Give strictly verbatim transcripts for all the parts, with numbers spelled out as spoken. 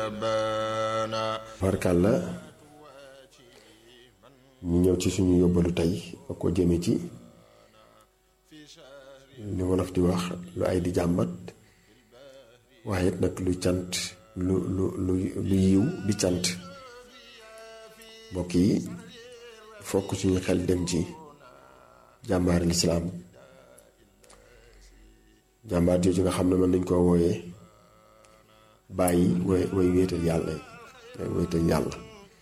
barkàlla ñu ñëw ci suñu yóbbalu tey ba ko jëme ci li wolof di wax lu ay di jàmbat waaye it nag lu cant lu lu lu lu yiw di cant mbokk yi fokk suñu xel dem ci jàmbaari lislaam jàmbaar jooju nga xam ne mën nañ koo wooyee bàyyi way way wéetal yàlla way wéetal yàlla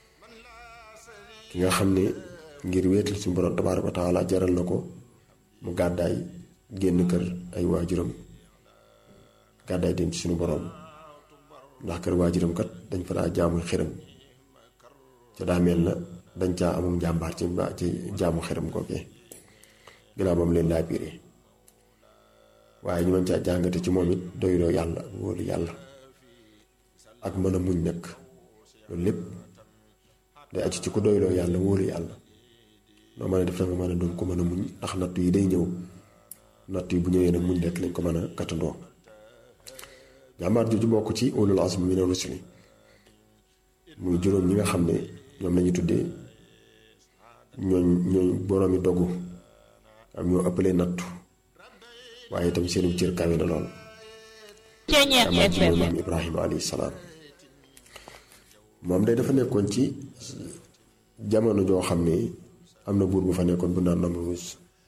ki nga xam ne ngir wéetal suñu borom tabaaraka wa taala jaral na ko mu gàddaay génn kër ay waajuram gàddaay dem ci suñu borom ndax kër waajuram kat dañ fa daa jaamu xiram ca daa mel na dañ caa amum jàmbaar ci ci jaamu xiram kookee ginnaaw moom leen laa biire waaye ñu mën caa jàngate ci moom it doyloo yàlla ak wóolu yàlla ak mën a muñ nag loolu lépp day aju ci ko doyloo yàlla wóolu yàlla noo mën a def nga mën a doon ko mën a muñ ndax natt yi day ñëw natt yi bu ñëwee nag muñ rekk lañ ko mën a kattandoo jàmbaar jooju bokk ci ulul azmi mina rusuli muy juróom ñi nga xam ne ñoom lañu tuddee ñooñ ñooñ boroomi dogu am ñoo ëppalee nattu waaye itam seenu cër kawe na lool jàmbaar ji moom Ibrahima alayhi salaam moom day dafa nekkoon ci jamono joo xam ne am na buur bu fa nekkoon bu naan Namruus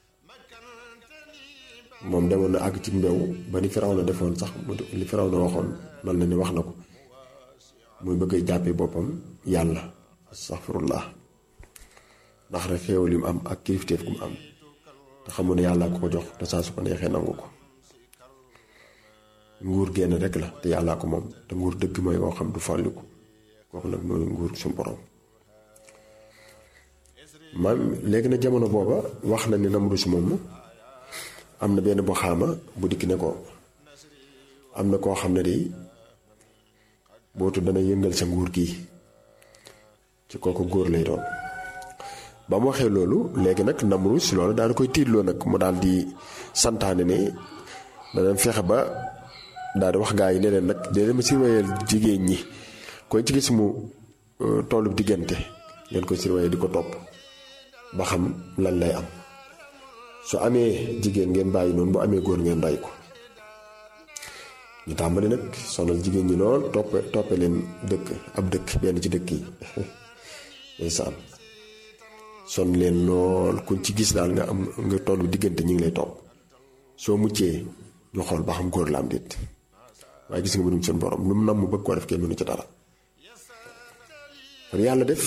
moom demoon na àgg ci mbew ba ni Firawna defoon sax li Firawna waxoon man la ne wax na ko muy bëgg a jàppee boppam yàlla astaghfirullah ndax rek xéewal li mu am ak kilifteef ku mu am te xamul ne yàllaa ko ko jox te saa su ko neexee nangu ko nguur génn rek la te yàllaa ko moom te nguur dëgg mooy woo xam du fàlliku kooku nag mooy nguur suñu borom maam léegi na jamono booba wax na ne Namruus moom am na benn bu xaama bu dikk ne ko am na koo xam ne de bootu dana yëngal sa nguur gi ci kooku góor lay doon ba mu waxee loolu léegi nag Namruus loolu daal koy tiitloo nag mu daal di santaane ne dana fexe ba daal di wax gaa yi ne leen nag dee ma surveiller jigéen ñi koy ci gis mu tollu diggante ngeen koy surveiller di ko topp ba xam lan lay am su amee jigéen ngeen bàyyi noonu bu amee góor ngeen rey ko ñu tàmbali nag sonal jigéen ñi lool toppe toppe leen dëkk ab dëkk benn ci dëkk yi ndeysaan son leen lool kuñ ci gis daal nga am nga tollu diggante ñi ngi lay topp soo muccee ñu xool ba xam góor la am déet waaye gis nga mënum seen borom lu mu nam mu bëgg koo def kenn mënu ci dara kon yàlla def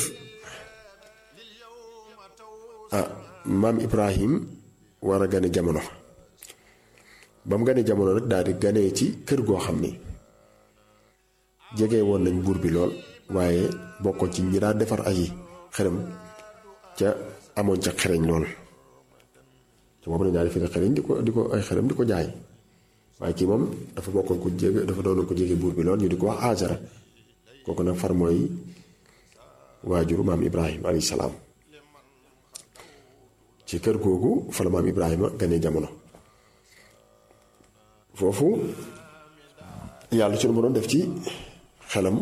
ah maam Ibrahim war a gane jamono ba mu gane jamono nag daal di ganee ci kër goo xam ni jege woon nañ buur bi lool waaye bokkoon ci ñi daan defar ay xerem ca amoon ca xereñ lool te boobu na ñaari fi xereñ di ko di ko ay xerem di ko jaay waaye kii moom dafa bokkoon ko jege dafa doonoon ko jege buur bi lool ñu di ko wax Azara kooku nag far mooy waajuru maam Ibrahim alayhi salaam ci kër googu fa la maam Ibrahima ganee jamono foofu yàlla suñu borom def ci xelam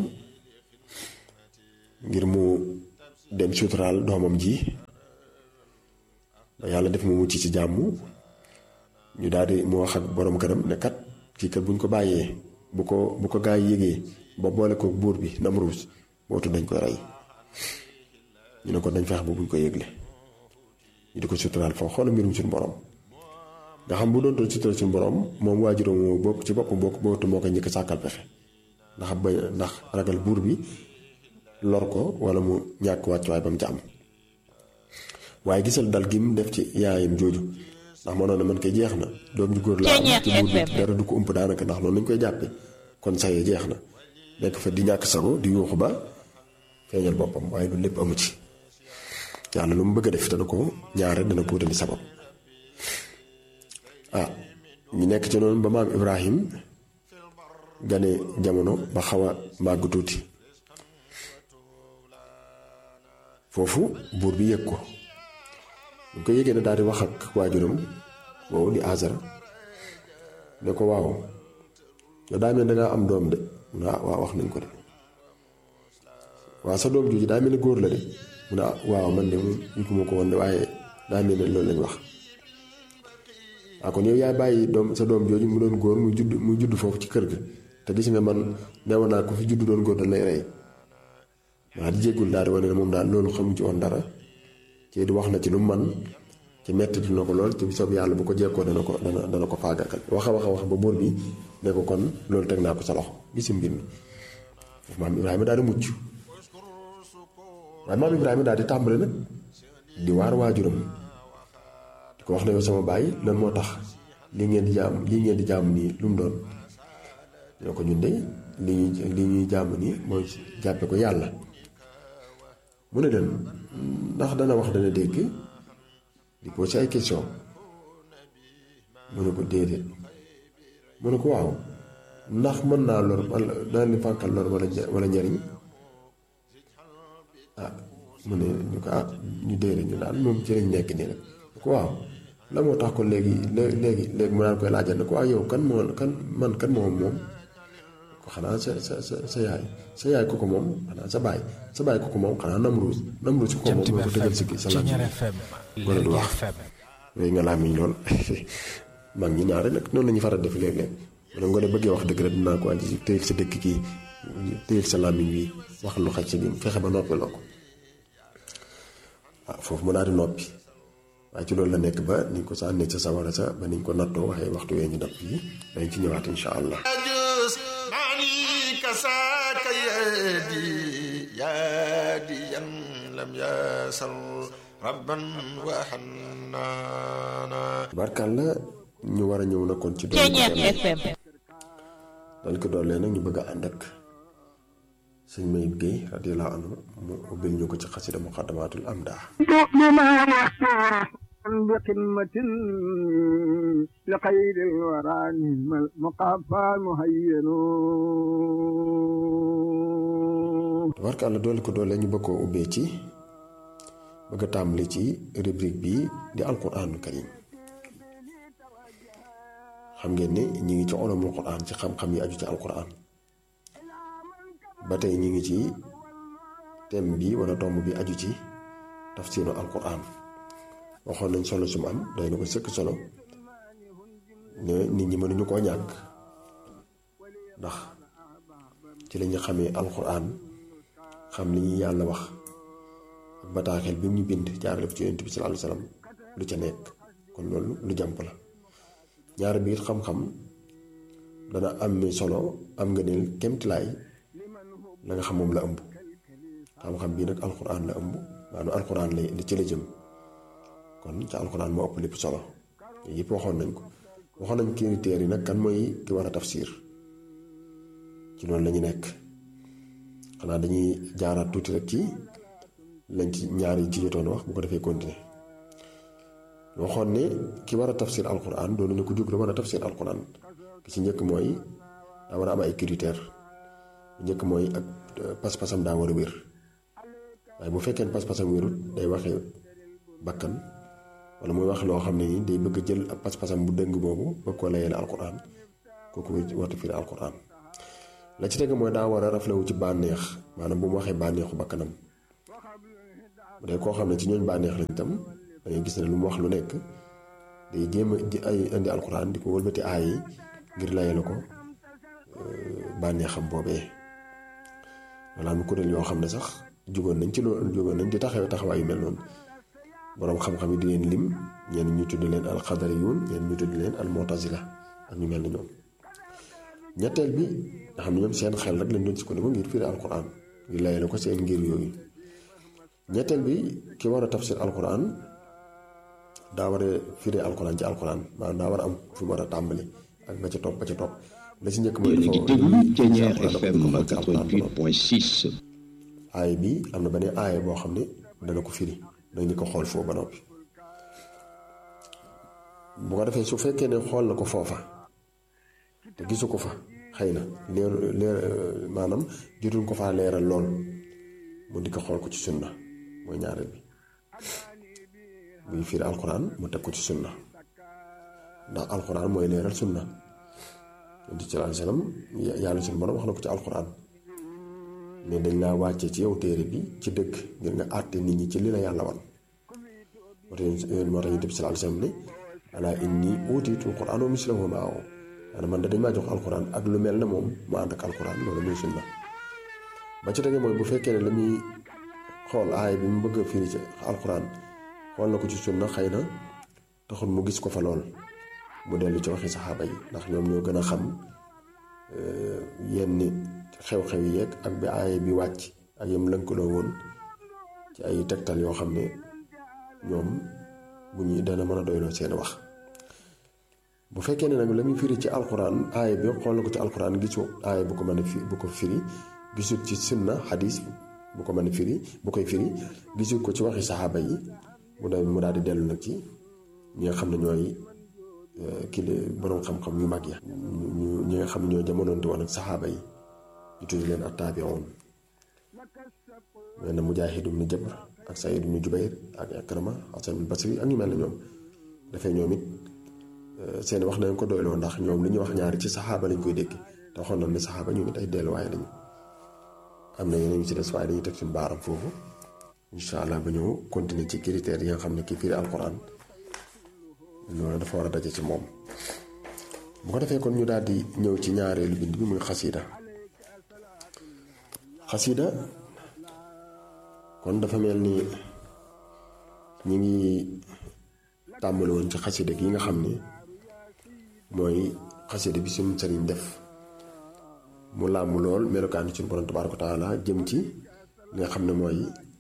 ngir mu dem suturaal doomam ji ba yàlla def mu mucc ci jàmm ñu daal di mu wax ak borom këram ne kat kii kat buñ ko bàyyee bu ko bu ko gaa yi yëgee ba boole ko buur bi Namruus bootu dañ koy rey ñu ne ko dañ feex ba buñ ko yëgle ñu di ko suturaal foofu xoolal mbirum suñu borom nga xam bu doon doon suturaal suñu borom moom waajuram moo bopp ci boppam bokk bootu moo koy njëkk sàkkal pexe ndax ba ndax ragal buur bi lor ko wala mu ñàkk wàccuwaay ba mu ca am waaye gisal dal gi mu def ci yaayam jooju ndax moo noonu man koy jeex na doom ju góor laa am ci buur bi dara du ko ëmp daanaka ndax loolu lañ koy jàppe kon sayee jeex na nekk fa di ñàkk sago di yuuxu ba feeñal boppam waaye loolu lépp amu ci yàlla lu mu bëgg a def dana ko ñaare dana puutali sabab ah ñu nekk ci noonu ba maam Ibrahim gane jamono ba xaw a màgg tuuti foofu buur bi yëg ko bu ko yëgee na daal di wax ak waajuram boobu di Azara ne ko waaw yow daa mel dangaa am doom de waaw waaw wax nañ ko de waaw sa doom jooju daa mel ne góor la de mu ne ah waaw man de moom yëguma ko woon de waaye daa mel ne loolu lañ wax waaw kon yow yaay bàyyi doom sa doom jooju mu doon góor muy judd muy judd foofu ci kër ga te gis nga man newoon naa ko fi judd doon góor dañ lay rey waa di jéggul daal di wane ne moom daal loolu xamu ci woon dara ci di wax na ci lu mu man ci metti dina ko lool te bisoob yàlla bu ko jekkoo dana ko dana dana ko faagakal wax a wax a wax ba buur bi ne ko kon loolu teg naa ko sa loxo gisi mbir mi maam Ibrahima daal di mucc waaye maam Ibrahima daal di tàmbale nag di waar waajuram di ko wax ne yow sama baay lan moo tax lii ngeen di jaam lii ngeen di jaam nii lu mu doon ñoo ko ñun de li ñuy li ñuy jaam nii mooy jàppe ko yàlla mu ne leen ndax dana wax dana dégg di posé ay question mu ne ko déedéet mu ne ko waaw ndax mën naa lor wala dana li fànkal lor wala wala njariñ ah mu ne ñu ko ah ñu déedéet ñu daal moom ci lañ nekk nii rek ko waaw la moo tax ko léegi léegi léegi mu naan koy laajal ne ko waaw yow kan moo kan man kan moom moom ko xanaa sa sa sa sa yaay sa yaay ko ko moom xanaa sa baay sa baay ko ko moom xanaa Namruus Namruus ko moom moo ko tegal si sa laaj gone du wax yooyu nga laa miñ lool mag ñi ñaare nag noonu la ñuy faral def léeg-léeg mu ne ngone bëggee wax dëgg rek dinaa ko andi si téyel sa dëkk kii téyel sa làmmiñ wi wax lu xaj sa gi fexe ba noppi loo ko waaw foofu mu daal di noppi waaye ci loolu la nekk ba niñ ko sànnee sa sawara sa ba niñ ko nattoo waxee waxtu wee ñu dab yi dañ ci ñëwaat insha allah كساك يدي يدي لم يسر ربا وحنانا barkalla ñu war a ñëw na kon ci doon dal ko doole nag ñu bëgg a ànd ak sëñ Mayib Gueye radiyallahu anhu mu ubbil ñu ko ci xasida muqaddamatul amdah بقمة لخير الورى مقافى مهين تبارك الله doole ko doole ñu bëgg koo ubbee ci bëgg a tàmbali ci rubrique bi di alquranul karim xam ngeen ne ñi ngi ci ulumul quran ci xam-xam yi aju ci alquran ba tey ñi ngi ci thème bi wala tomb bi aju ci tafsiru alquran waxoon nañ solo su mu am doy na ko sëkk solo ne nit ñi mënuñu koo ñàkk ndax ci lañu xamee alquran xam li ñuy yàlla wax ak bataaxel bi mu ñu bind jaarale ci yonent bi sallallahu alayhi wasallam lu ca nekk kon loolu lu jàmp la ñaar biir xam-xam dana am solo am nga ne kemtilaay la nga xam moom la ëmb xam-xam bii nag alquran la ëmb maanaam alquran la li ci la jëm kon ca alquran moo ëpp lépp solo yëpp waxoon nañ ko waxoon nañ critères yi nag kan mooy ki war a tafsir ci loolu la ñu nekk xanaa dañuy jaaraat tuuti rek ci lañ ci ñaar yi ci jotoon wax bu ko defee continuer waxoon ne ki war a tafsir alquran doonu ne ko jóg la war a tafsir alquran ki ci njëkk mooy daa war a am ay critères njëkk mooy ak pas-pasam daa war a wér waaye bu fekkee pas-pasam wérut day waxee bakkan wala muy wax loo xam ne ni day bëgg jël ab pas-pasam bu dëng boobu bëgg ko layale alquran kooku warta firi alquran la ci teg mooy daa war a raflewu ci bànneex maanaam bu mu waxee bànneexu bakkanam bu dee koo xam ne ci ñooñ bànneex lañ tam dangay gis ne lu mu wax lu nekk day jéem a ay indi alquran di ko wëlbati aay yi ngir layale ko bànneexam boobee wala am kuréel yoo xam ne sax jugoon nañ ci loolu jugoon nañ di taxaw taxawaay yu mel noonu boroom xam-xam yi di leen lim ñenn ñu tudd leen alxadariyun ñenn ñu tudd leen almutazila ak ñu mel ni ñoom ñetteel bi nga xam ne ñoom seen xel rek lañ doon sukkandiku ngir firi alquran ngir layale ko seen ngir yooyu ñetteel bi ki war a tafsir alquran daa war a firi alquran ci alquran maanaam daa war a am fu mu war a tàmbali ak ba ca topp ba ca topp la ci njëkk mooy dafa Thiéniere F M quatre-vingt-huit point six aay bi am na beneen aaya boo xam ne dana ko firi dañ di ko xool foofu ba noppi bu ko defee su fekkee ne xool na ko foofa te gisu ko fa xëy na leer leer maanaam jotuñ ko faa leeral lool mu di ko xool ko ci sunna mooy ñaareel bi buy firi alquran mu teg ko ci sunna ndax alquran mooy leeral sunna yonent bi sallallahu alayhi wasallam yàlla suñu borom wax na ko ci alquran ne dañ laa wàcce ci yow téere bi ci dëgg ngir nga àtte nit ñi ci li la yàlla wan moo tax moo tax Yonent bi sallallahu alayhi wasallam ne alaa innii uutiitul qur'aan wa mislahu ma'ahu maanaam man da dañ maa jox alquran ak lu mel ne moom mu ànd ak alquran loolu muy sunna ba ci tege mooy bu fekkee ne la muy xool aay bi mu bëgg a firi ci alquran xool na ko ci sunna xëy na taxul mu gis ko fa lool mu dellu ci waxi saxaaba yi ndax ñoom ñoo gën a xam yenn xew-xew yi yeeg ak bi aay bi wàcc ak yam lënkaloo woon ci ay tegtal yoo xam ne ñoom bu ñuy dana mën a doyloo seen wax bu fekkee ne nag la muy firi ci alquran aaya bi xool na ko ci alquran gisu aaya bu ko mën a fi bu ko firi gisul ci sunna xadis bu ko mën a firi bu koy firi gisul ko ci waxi saxaaba yi mu daal mu daal di dellu nag ci ñi nga xam ne ñooy kii boroom xam-xam yu mag ya ñu ñi nga xam ne ñoo jamonoonte woon ak saxaaba yi ñu tudd leen ak taabi'un mel na Mujaahid ibn Jabr ak Saïd ibn Jubayr ak Ikrima Hasan al-Basri ak ñu mel ne ñoom dafay ñoom it seen wax nañ ko doyloo ndax ñoom li ñuy wax ñaari ci saxaaba lañ koy dégg te waxoon nañ ne saxaaba ñoom it ay delluwaay lañu am na yeneen yu ci des waaye dañuy teg suñu baaram foofu incha allah ba ñëw continuer ci critères yi nga xam ne kii firi alquran loolu dafa war a daje ci moom. bu ko defee kon ñu daal di ñëw ci ñaareelu bind bi muy xasida xasida kon dafa mel ni ñi ngi tàmbali woon ci xasida gi nga xam ni mooy xasida bi suñu sëriñ def mu làmb lool melokaani suñu borom tabaaraka wa taala jëm ci li nga xam ne mooy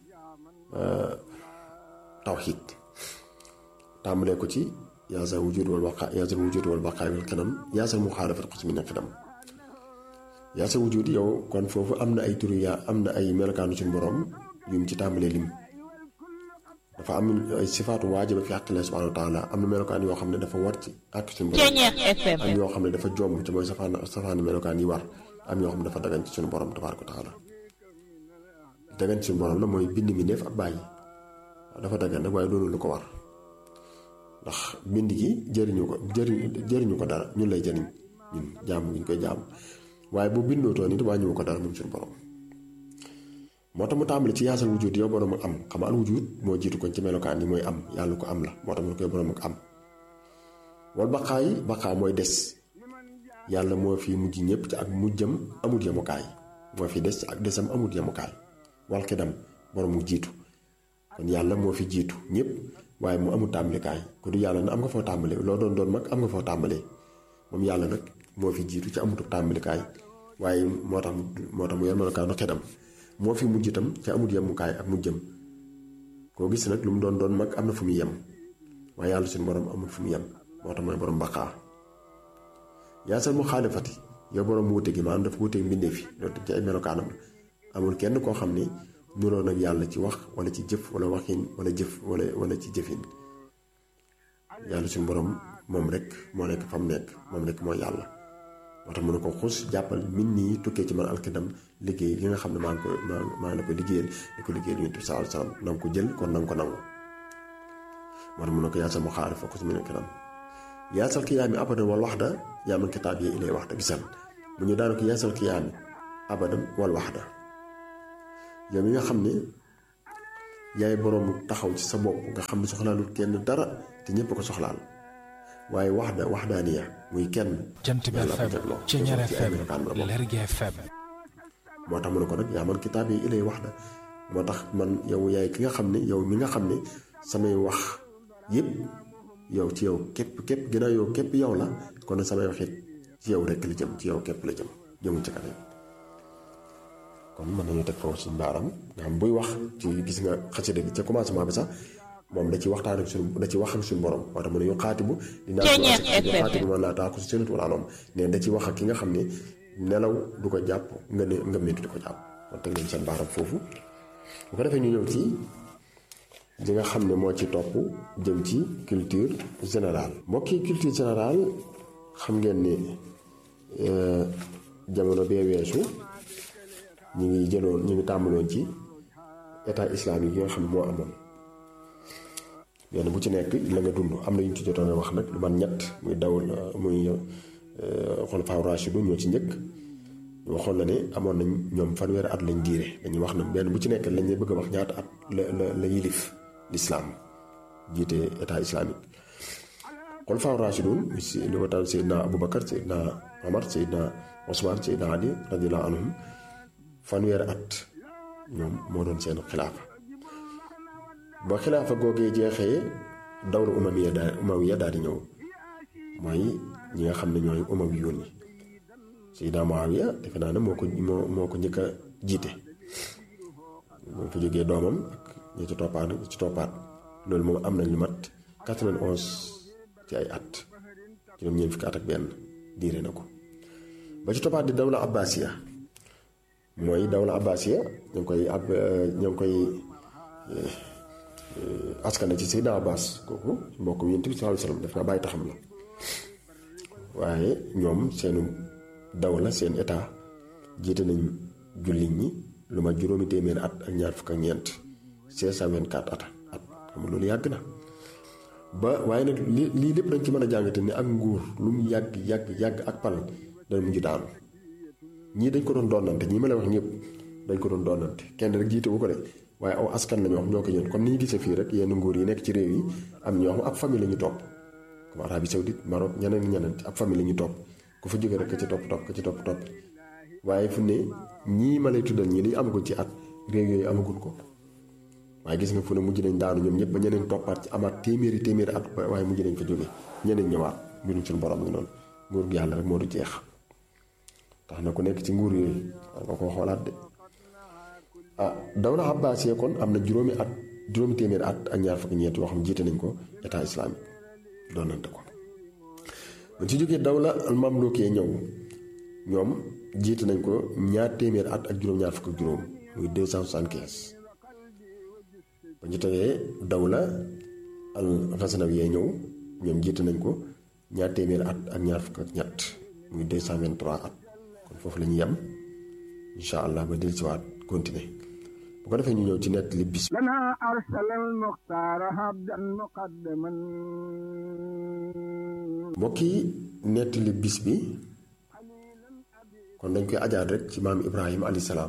tawxiid tàmbalee ko ci yaasal wujud wal baqa yaasal wujud wal baqa wal kanam yaasal muxaalafat xos mi nekk dam yaasal wujud yow kon foofu am na ay turu yaa am na ay melokaani suñu borom yum ci tàmbalee lim dafa am ay sifaatu waajiba fi xaqillah subhanahu wa taala am na melokaan yoo xam ne dafa war ci ak suñu borom am yoo xam ne dafa jomb ci mooy safaan safaan melokaan yi war am yoo xam ne dafa dagan ci suñu borom tabaaraka wa taala dagan ci suñu borom la mooy bind mi def ak bàyyi dafa dagan nag waaye loolu lu ko war ndax bind gi jëriñu ko jëriñ jëriñu ko dara ñun lay jëriñ ñun jaamu gi ñu koy jaam waaye bu bindootoo nit wàññiwu ko dara moom suñu borom moo tax mu tàmbali ci yaasal wujud yow borom ak am xam al wujud moo jiitu ko ci melokaan yi mooy am yàlla ko am la moo tax mu ne koy borom ak am wal baqaa yi baqaa mooy des yàlla moo fi mujj ñëpp ci ak mujjam amul yemukaay moo fi des ak desam amul yemukaay wal xidam borom mu jiitu kon yàlla moo fi jiitu ñëpp waaye mu amul tàmbalikaay ku du yàlla na am nga foo tàmbalee loo doon doon mag am nga foo tàmbalee moom yàlla nag moo fi jiitu ci amutu tàmbalikaay waaye moo tax moo tax mu yor melokaanu xidam moo fi mujj itam ca amut yemukaay ak mujjam koo gis nag lu mu doon doon mag am na fu muy yem waaye yàlla suñu borom amul fu mu yem moo tax mooy borom baqaa yaasal mu xaalifati yow borom wuute gi maanaam dafa wuuteeg mbindeef yi loolu ci ay melokaanam la amul kenn koo xam ne nuroo nag yàlla ci wax wala ci jëf wala waxin wala jëf wala wala ci jëfin yàlla suñu borom moom rek moo nekk fa mu nekk moom rek mooy yàlla moo tax mu ne ko xus jàppal min nii tukkee ci man alkidam liggéey li nga xam ne maa ngi ko maa ngi la ko liggéeyal di ko liggéeyal Yonent bi sallallahu alayhi wasallam na nga ko jël kon na nga ko nangu moo tax mu ne ko yaasal mu xaarif fa xus mi nekk nam yaasal kiyaami abadan wal waxda yaa man kitaab yi ilay waxda gisal mu ñu daana ko yaasal kiyaami abadan wal waxda yow mi nga xam ne yaay boroomu taxaw ci sa bopp nga xam ne soxlaalul kenn dara te ñépp ko soxlaal waaye waxda waxdaaniya muy kenn Jant bi F M Ceñeer F M Lergui F M moo tax mu ne ko nag yaa man kitaab yi ilay waxda moo tax man yow yaay ki nga xam ne yow mi nga xam ne samay wax yépp yow ci yow képp képp ginnaaw yow képp yow la kon samay wax it ci yow rekk la jëm ci yow képp la jëm jëmul ci kanam kon mën nañu teg foofu suñu baaram nga xam buy wax ci gis nga xasida gi ca commencement bi sax moom da ci waxtaan ak suñu da ci wax ak suñu borom moo tax mu ne yu xaatibu dinaa yu xaatibu man laa taaku sinatu wala noom ne da ci wax ak ki nga xam ne nelaw du ko jàpp nga ne nga métti di ko jàpp kon teg leen seen baaram foofu bu ko defee ñu ñëw ci li nga xam ne moo ci topp jëm ci culture générale mbokki culture générale xam ngeen ni jamono bee weesu ñu ngi jëloon ñu ngi tàmbaloon ci état islamique yi nga xam ne moo amoon yenn bu ci nekk la nga dund am na yu ñu ci jotoon a wax nag lu man ñett muy daw muy xulafaa raashidu ñoo ci njëkk waxoon la ne amoon nañ ñoom fanweeri at lañ diire dañuy wax na benn bu ci nekk lañ bëgg a wax ñaata at la la la yilif l'islam jiite état islamique. xulafaa raashidun si li ko taal Seydina Aboubacar Seydina Omar Seydina Ousmane Seydina Ali radiyallahu anhum fanweeri at ñoom moo doon seen xilaafa ba xilaafa googee jeexee dawla umamiya daal umawiya daal di ñëw mooy ñi nga xam ne ñooy umawiyuun yi Seydina Muawiya defe naa ne moo ko moo moo ko njëkk a jiite moo fa jógee doomam ak ñi ci toppaat ci toppaat loolu moom am nañ lu mat quatre-vingt-onze ci ay at juróom ñeent fukki at ak benn diire na ko ba ci toppaat di dawla abbasiya mooy dawla abbasiya ñu ngi koy ab ñu ngi koy askane ci Seydina Abbas kooku mbokk Yonent bi sallallahu alayhi wasallam def naa bàyyi taxam la waaye ñoom seenu dawla seen état jiite nañ jullit ñi lu ma juróomi téeméeri at ak ñaar fukk ak ñeent cinq cent vingt-quatre at at xam loolu yàgg na ba waaye nag li lii lépp dañ ci mën a jàngate ni ak nguur lu mu yàgg yàgg yàgg ak pal dana mujj daanu ñii dañ ko doon doonante ñii ma lay wax ñëpp dañ ko doon doonante kenn rek jiite wu ko de waaye aw askan lañu wax ñoo ko ñëw comme ni ñu gisee fii rek yenn nguur yi nekk ci réew yi am ñoo xam ab famille la ñu topp comme Arabie Saoudite Maroc ñeneen ñeneen ab famille la ñu topp ku fa jóge rek ka ci topp topp ka ci topp topp waaye fu ne ñii ma lay tuddal ñii li amagul ci at réew yooyu amagul ko waaye gis nga fu ne mujj nañ daanu ñoom ñëpp ba ñeneen toppaat ci amaat téeméeri téeméeri at waaye mujj nañ fa jóge ñeneen ñëwaat mbirum suñu borom ngi noonu nguur gi yàlla rek moo du jeex tax na ku nekk ci nguur yooyu war nga koo xoolaat de ah dawla abbasiya kon am na juróomi at juróomi téeméeri at ak ñaar fukki ñeent yoo xam jiite nañ ko état islamique doonante ko buñ ci jógee dawla al mamlukee ñëw ñoom jiite nañ ko ñaar téeméeri at ak juróom-ñaar fukk ak juróom muy deux cent soixante-quinze ba ñu tegee dawla al ghaznawiyee ñëw ñoom jiite nañ ko ñaar téeméeri at ak ñaar fukk ak ñett muy deux cent vingt-trois at kon foofu la ñu yem incha allah ba dellusiwaat continuer bu ko defee ñu ñëw ci nett li bis lana arsalal muxtaara habdan muqaddaman mbokk yi nett li bis bi kon dañ koy ajaat rek ci maam Ibrahima alayhi salaam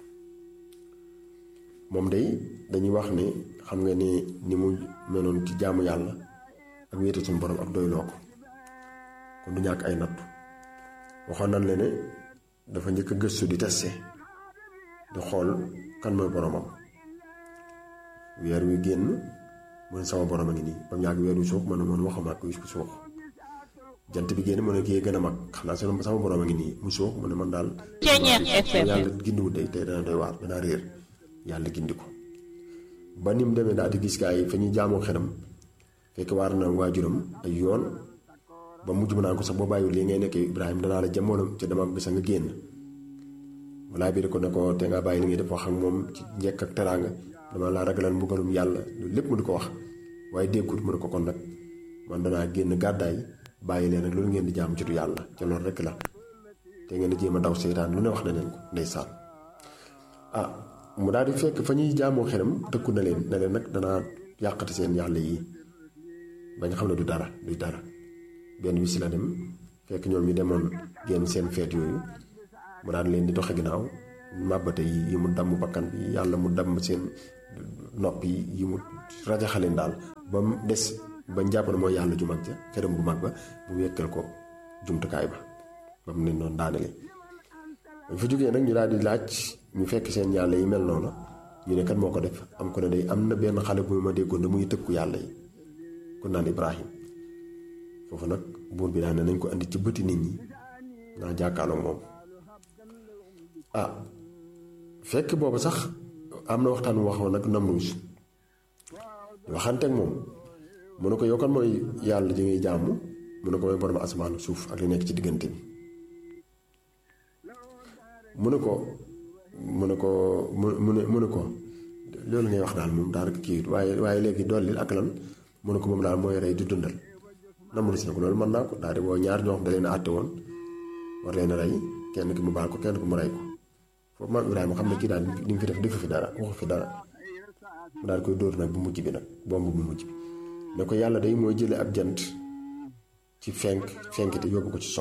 moom day dañuy wax ne xam nga ne ni mu meloon ci jaamu yàlla ak wéete suñu borom ak doyloo ko kon du ñàkk ay nattu waxoon nañ la ne dafa njëkk a gëstu di teste di xool kan mooy boromam weer wi génn mu ne sama borom a ngi nii ba mu yàgg weer wi suux mu ne man waxuma ak ku suux jant bi génn mu ne kii gën a mag xanaa sama borom a ngi nii mu suux mu ne man daal yàlla gindiwut day tey dana doy waar dana réer yàlla gindi ko ba ni mu demee daal di gis gaa yi fa ñuy jaamoo xelam fekk waar na waajuram ay yoon ba mujj mu naan ko sax boo bàyyiwul lii ngay nekkee Ibrahima danaa la jamono ca dama bisa nga génn walaa bi ko ne ko te nga bàyyi li ngay def wax ak moom ci njëkk ak teraanga dama laa ragalal mbugalum yàlla loolu lépp mu di ko wax waaye déggut mu ne ko kon nag man danaa génn gàddaay bàyyi leen rek loolu ngeen di jaam ci du yàlla ca loolu rek la te ngeen di jéem a daw seytaan lu ne wax na leen ko ndeysaan ah mu daal di fekk fa ñuy jaamoo xelam tëkku na leen ne leen nag danaa yàqati seen yàlla yi bañ xam ne du dara du dara benn wisi la dem fekk ñoom ñu demoon génn seen feet yooyu mu daan leen di doxe ginnaaw màbbate yi yi mu damm bakkan bi yàlla mu damm seen nopp yi yi mu rajaxaleen daal ba mu des ba njàpp na mooy yàlla ju mag ja xeram bu mag ba bu wekkal ko jumtukaay ba ba mu ne noonu daanele dañ fa jógee nag ñu daal di laaj ñu fekk seen yàlla yi mel noonu ñu ne kat moo ko def am ko ne day am na benn xale bu ma déggoon ne muy tëkku yàlla yi ku naan Ibrahim foofu nag buur bi daan ne nañ ko andi ci bëti nit ñi naa jàkkaarloo moom ah fekk boobu sax am na waxtaan waxoon nag Namruus waxanteeg moom mu ne ko yow kan mooy yàlla ji ngay jaamu mu ne ko mooy borom asamaan suuf ak li nekk ci diggante bi mu ne ko mu ne ko mu ne mu ne ko loolu ngay wax daal moom daanaka kii waaye waaye léegi dolli ak lan mu ne ko moom daal mooy rey di dundal Namruus ne ko loolu mën naa ko daal di boo ñaar ñoo xam da leen a àtte woon war leen a rey kenn ki mu baal ko kenn ki mu rey ko foofu maam Ibrahima xam ne kii daal li mu fi def defu fi dara waxu fi dara mu daal koy dóor nag bu mujj bi nag bomb bu mujj bi ne ko yàlla day mooy jële ab jant ci fenk fenkite yóbbu ko ci so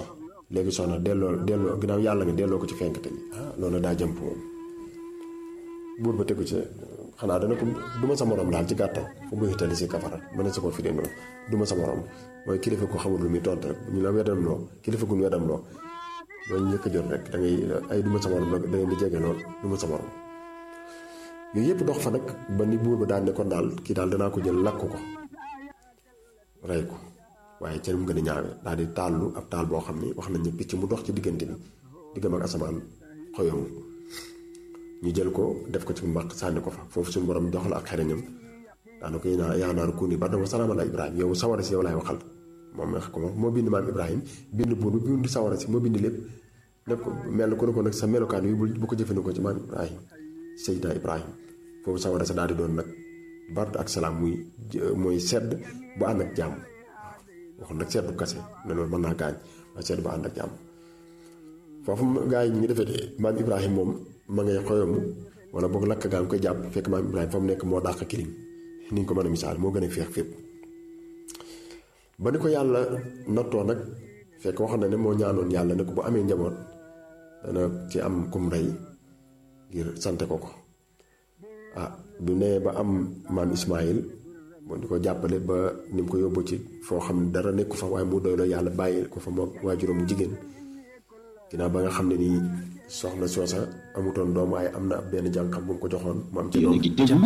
léegi soxna delloo delloo ginnaaw yàlla nga delloo ko ci fenkate bi ah loolu daa jëmp moom buur ba tegu ci xanaa dana ko duma sa morom daal ci gàttal fu muy tali si kafara mën na sa ko fi dee noonu duma sa morom mooy kilifa ko xamul lu muy tontu rek ñu la wedam loo kilifa gu ñu wedam loo loolu njëkk a jot rek da ngay ay duma sa morom da ngeen di jege lool duma sa morom yooyu yëpp dox fa nag ba ni buur ba daal ne kon daal kii daal danaa ko jël lakk ko rey ko waaye ca mu gën a ñaawee daal di taallu ab taal boo xam ni wax nañ ne picc mu dox ci diggante bi diggam ak asamaan xoyomu ñu jël ko def ko ci mbaq sànni ko fa foofu suñu borom jox la ak xereñam daana ko yaa yaa naaru kuuni bardan wa salaaman ala Ibrahima yow sawara si yow laay waxal moom wax ko moom moo bind maam Ibrahima bind buur bi bind sawara si moo bind lépp nekk ko mel ko ne ko nag sa melokaan yi bu ko jëfandikoo ci maam Ibrahima Seydina Ibrahima foofu sawara sa daal di doon nag bard ak salaam muy mooy sedd bu ànd ak jàmm waxoon nag seddu kase ne loolu mën naa gaañ waaye sedd bu ànd ak jàmm foofu gaa yi ñu ngi defee de maam Ibrahima moom ma ngay xoyomu wala boog lakk gaa ngi koy jàpp fekk maam Ibrahima fa mu nekk moo dàq kilim ni ñu ko mën a misaal moo gën a féex fépp ba ni ko yàlla nattoo nag fekk wax na ne moo ñaanoon yàlla ne ko bu amee njaboot dana ci am kum rey ngir sante ko ko ah bu nee ba am maam Ismaayil moo di ko jàppale ba ni mu ko yóbbu ci foo xam ne dara nekku fa waaye mu doy la yàlla bàyyi ko fa moo waajuram mu jigéen ginnaaw ba nga xam ne nii soxna soosa amutoon doom waaye am na ab benn jànqam bu mu ko joxoon mu am ci doom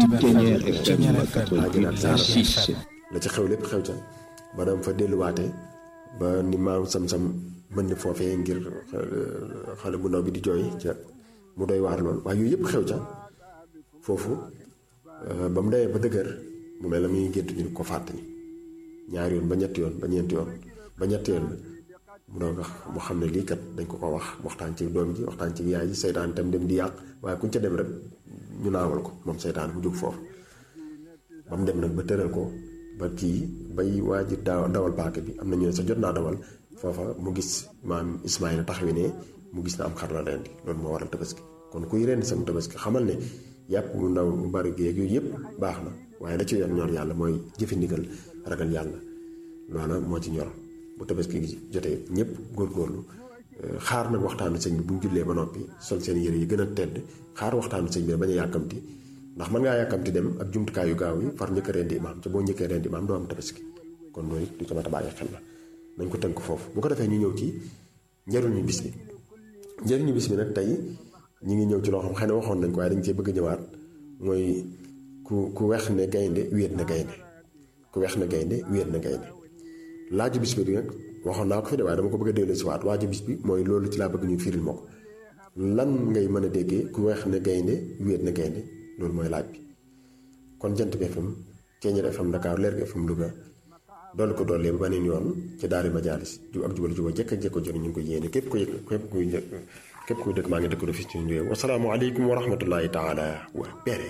la ca xew lépp xew ca ba dem fa delluwaate ba ni maam sam-sam mën ni foofee ngir xale bu ndaw bi di jooy ca mu doy waar lool waaye yooyu yëpp xew ca foofu ba mu demee ba dëgër mu mel la muy gént ñu ko fàttali ñaari yoon ba ñetti yoon ba ñeenti yoon ba ñetti yoon mu doon wax mu xam ne lii kat dañ ko ko wax waxtaan ci doom ji waxtaan ci yaay ji seytaan itam dem di yàq waaye kuñ ca dem rek ñu naawal ko moom seytaan mu jóg foofu ba mu dem nag ba tëral ko ba kii bay waa ji daaw dawal paaka bi am na ñu ne sa jot naa dawal foofa mu gis maam Ismaayla taxawi ne mu gis na am xar la rendi loolu moo waral tabaski kon kuy rendi sama tabaski xamal ne yàpp mu ndaw mu bari géeg yooyu yëpp baax na waaye la ci yoon ñor yàlla mooy jëfe ndigal ragal yàlla loola moo ci ñor bu tabaski gi jotee ñëpp góorgóorlu xaar nag waxtaanu sëñ bi bu ñu jullee ba noppi sol seen yére yi gën a tedd xaar waxtaanu sëñ bi bañ a yàkkamti ndax mën ngaa yàkkamti dem ak jumtukaay yu gaaw yi far njëkk a rendi imaam te boo njëkkee rendi imaam doo am tabaski kon loolu it du ca mat a bàyyi xel la nañ ko tënk foofu bu ko defee ñu ñëw ci njëriñu bis bi njëriñu bis bi nag tey ñi ngi ñëw ci loo xam xëy na waxoon nañ ko waaye dañ cee bëgg a ñëwaat mooy ku ku weex ne gaynde wéet na gaynde ku weex na gaynde wéet na gaynde laaju bis bi nag waxoon naa ko fi de waaye dama ko bëgg a dellu si waat laaju bis bi mooy loolu ci laa bëgg ñu firil ma ko lan ngay mën a déggee ku weex ne gaynde wéet na gaynde loolu mooy laaj bi kon Jant bi F M Ceeñeer F M Dakar Leer gi F M Louga dolli ko dollee ba beneen yoon ci daari majaalis ju ak jubal juba jekk ak jekko jëriñ ñu ngi ko yéene képp ko yëg képp kuy képp kuy dëkk maa ngi dëkk do fi ci réew wasalaamu aleykum wa rahmatullahi taala wa bere